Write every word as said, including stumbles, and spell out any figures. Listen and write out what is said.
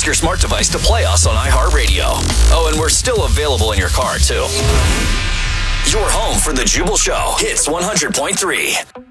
your smart device to play us on iHeartRadio. Oh, and we're still available in your car, too. Your home for The Jubal Show. Hits one hundred point three.